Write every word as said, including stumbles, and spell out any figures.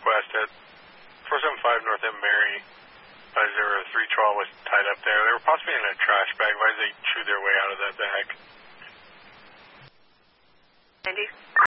request at four seven five North M. Mary. Uh, there were three trawl was tied up there. They were possibly in a trash bag. Why did they chew their way out of that bag? Andy?